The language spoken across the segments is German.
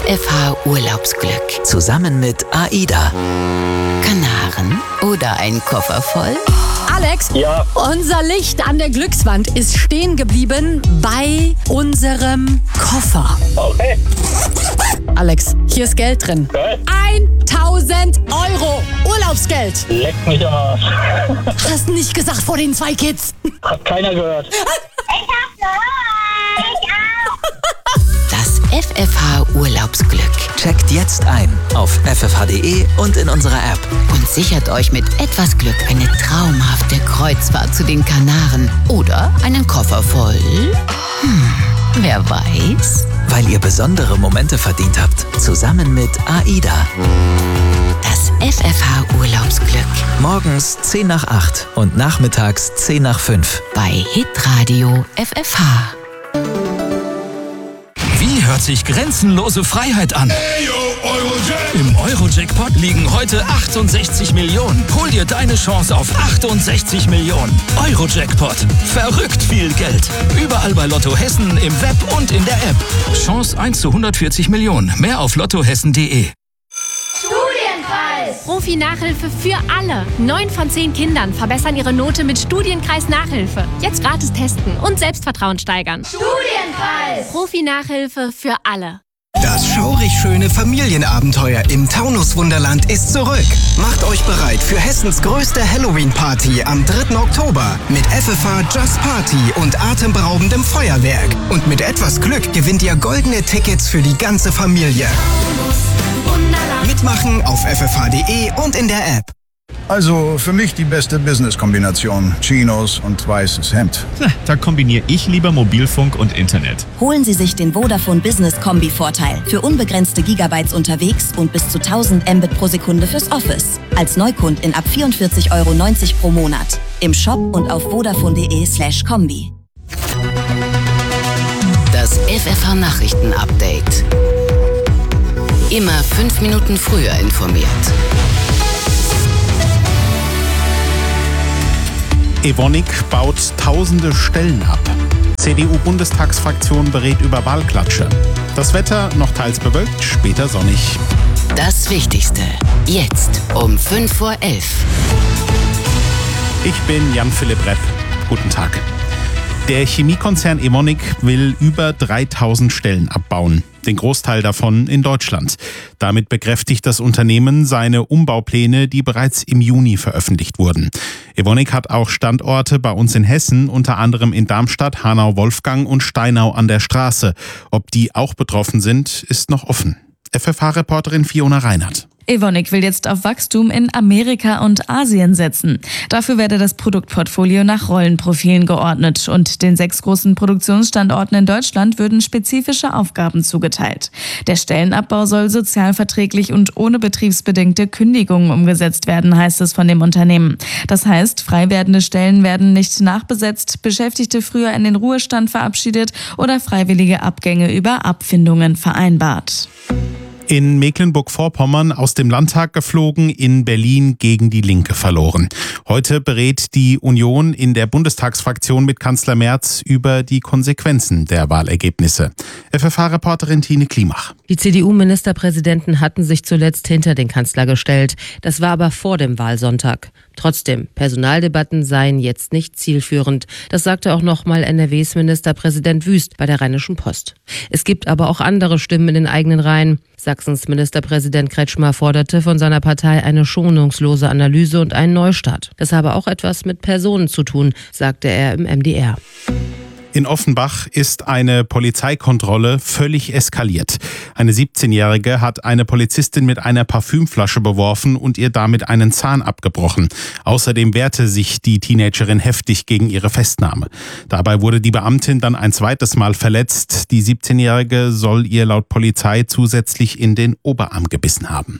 FFH Urlaubsglück. Zusammen mit AIDA. Kanaren oder ein Koffer voll? Alex, Ja. unser Licht an der Glückswand ist stehen geblieben bei unserem Koffer. Okay. Alex, hier ist Geld drin. Geil. 1000 Euro Urlaubsgeld. Leck mich am Arsch. Hast nicht gesagt vor den 2 Kids. Hat keiner gehört. Das FFH Urlaubsglück. Checkt jetzt ein auf ffh.de und in unserer App. Und sichert euch mit etwas Glück eine traumhafte Kreuzfahrt zu den Kanaren oder einen Koffer voll. Wer weiß? Weil ihr besondere Momente verdient habt. Zusammen mit AIDA. Das FFH Urlaubsglück. Morgens 10 nach 8 und nachmittags 10 nach 5. Bei Hitradio FFH. Wie hört sich grenzenlose Freiheit an? Im Euro-Jackpot liegen heute 68 Millionen. Hol dir deine Chance auf 68 Millionen. Euro-Jackpot. Verrückt viel Geld. Überall bei Lotto Hessen, im Web und in der App. Chance 1 zu 140 Millionen. Mehr auf lottohessen.de. Profi-Nachhilfe für alle. 9 von 10 Kindern verbessern ihre Note mit Studienkreis-Nachhilfe. Jetzt gratis testen und Selbstvertrauen steigern. Studienkreis! Profi-Nachhilfe für alle. Das schaurig schöne Familienabenteuer im Taunus-Wunderland ist zurück. Macht euch bereit für Hessens größte Halloween-Party am 3. Oktober mit FFH Just Party und atemberaubendem Feuerwerk. Und mit etwas Glück gewinnt ihr goldene Tickets für die ganze Familie. Mitmachen auf ffh.de und in der App. Also für mich die beste Business-Kombination. Chinos und weißes Hemd. Da kombiniere ich lieber Mobilfunk und Internet. Holen Sie sich den Vodafone Business Kombi-Vorteil für unbegrenzte Gigabytes unterwegs und bis zu 1000 Mbit pro Sekunde fürs Office. Als Neukundin ab 44,90 € pro Monat. Im Shop und auf vodafone.de/kombi. Das FFH Nachrichten-Update. Immer 5 Minuten früher informiert. Evonik baut tausende Stellen ab. CDU-Bundestagsfraktion berät über Wahlklatsche. Das Wetter noch teils bewölkt, später sonnig. Das Wichtigste. Jetzt um 5:11 Uhr. Ich bin Jan-Philipp Repp. Guten Tag. Der Chemiekonzern Evonik will über 3000 Stellen abbauen. Den Großteil davon in Deutschland. Damit bekräftigt das Unternehmen seine Umbaupläne, die bereits im Juni veröffentlicht wurden. Evonik hat auch Standorte bei uns in Hessen, unter anderem in Darmstadt, Hanau-Wolfgang und Steinau an der Straße. Ob die auch betroffen sind, ist noch offen. FFH-Reporterin Fiona Reinhardt. Evonik will jetzt auf Wachstum in Amerika und Asien setzen. Dafür werde das Produktportfolio nach Rollenprofilen geordnet und den 6 großen Produktionsstandorten in Deutschland würden spezifische Aufgaben zugeteilt. Der Stellenabbau soll sozialverträglich und ohne betriebsbedingte Kündigungen umgesetzt werden, heißt es von dem Unternehmen. Das heißt, frei werdende Stellen werden nicht nachbesetzt, Beschäftigte früher in den Ruhestand verabschiedet oder freiwillige Abgänge über Abfindungen vereinbart. In Mecklenburg-Vorpommern aus dem Landtag geflogen, in Berlin gegen die Linke verloren. Heute berät die Union in der Bundestagsfraktion mit Kanzler Merz über die Konsequenzen der Wahlergebnisse. FFH-Reporterin Tine Klimach. Die CDU-Ministerpräsidenten hatten sich zuletzt hinter den Kanzler gestellt. Das war aber vor dem Wahlsonntag. Trotzdem, Personaldebatten seien jetzt nicht zielführend. Das sagte auch nochmal NRWs Ministerpräsident Wüst bei der Rheinischen Post. Es gibt aber auch andere Stimmen in den eigenen Reihen. Sachsens Ministerpräsident Kretschmer forderte von seiner Partei eine schonungslose Analyse und einen Neustart. Das habe auch etwas mit Personen zu tun, sagte er im MDR. In Offenbach ist eine Polizeikontrolle völlig eskaliert. Eine 17-Jährige hat eine Polizistin mit einer Parfümflasche beworfen und ihr damit einen Zahn abgebrochen. Außerdem wehrte sich die Teenagerin heftig gegen ihre Festnahme. Dabei wurde die Beamtin dann ein zweites Mal verletzt. Die 17-Jährige soll ihr laut Polizei zusätzlich in den Oberarm gebissen haben.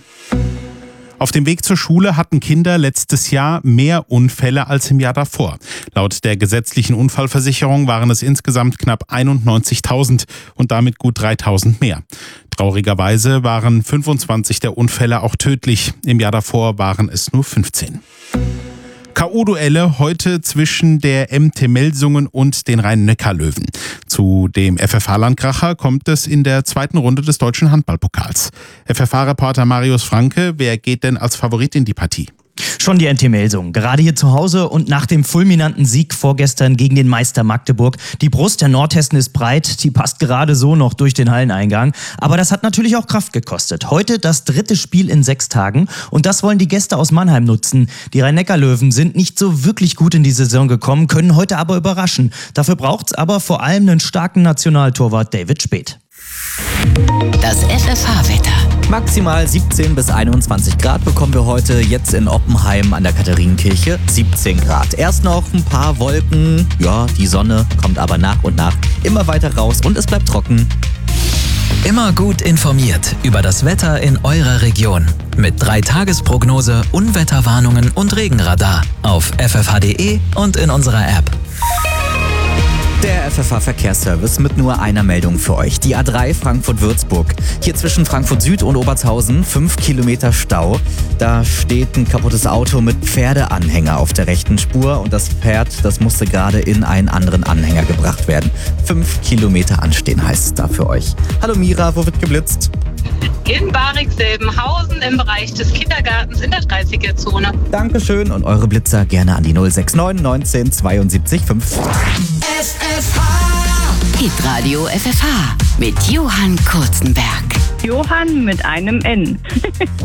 Auf dem Weg zur Schule hatten Kinder letztes Jahr mehr Unfälle als im Jahr davor. Laut der gesetzlichen Unfallversicherung waren es insgesamt knapp 91.000 und damit gut 3.000 mehr. Traurigerweise waren 25 der Unfälle auch tödlich. Im Jahr davor waren es nur 15. K.O.-Duelle heute zwischen der MT Melsungen und den Rhein-Neckar-Löwen. Zu dem FFH-Landkracher kommt es in der zweiten Runde des deutschen Handballpokals. FFH-Reporter Marius Franke, wer geht denn als Favorit in die Partie? Schon die MT Melsungen, gerade hier zu Hause und nach dem fulminanten Sieg vorgestern gegen den Meister Magdeburg. Die Brust der Nordhessen ist breit, die passt gerade so noch durch den Halleneingang. Aber das hat natürlich auch Kraft gekostet. Heute das 3. Spiel in 6 Tagen und das wollen die Gäste aus Mannheim nutzen. Die Rhein-Neckar-Löwen sind nicht so wirklich gut in die Saison gekommen, können heute aber überraschen. Dafür braucht's aber vor allem einen starken Nationaltorwart David Speth. Das FFH-Wetter. Maximal 17 bis 21 Grad bekommen wir heute, jetzt in Oppenheim an der Katharinenkirche 17 Grad. Erst noch ein paar Wolken, ja, die Sonne kommt aber nach und nach immer weiter raus und es bleibt trocken. Immer gut informiert über das Wetter in eurer Region. Mit 3-Tages-Prognose, Unwetterwarnungen und Regenradar auf ffh.de und in unserer App. Der FFH-Verkehrsservice mit nur einer Meldung für euch. Die A3 Frankfurt-Würzburg. Hier zwischen Frankfurt Süd und Obertshausen 5 Kilometer Stau. Da steht ein kaputtes Auto mit Pferdeanhänger auf der rechten Spur und das Pferd, das musste gerade in einen anderen Anhänger gebracht werden. 5 Kilometer anstehen heißt es da für euch. Hallo Mira, wo wird geblitzt? In Barig-Selbenhausen im Bereich des Kindergartens in der 30er-Zone. Dankeschön und eure Blitzer gerne an die 069 19 72 5. FFH. Hitradio FFH mit Johann Kurzenberg. Johann mit einem N.